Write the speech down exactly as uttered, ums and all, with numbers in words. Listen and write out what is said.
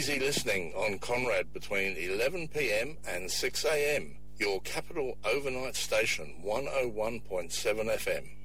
Easy listening on Conrad between eleven p m and six a m. Your capital overnight station, one oh one point seven F M.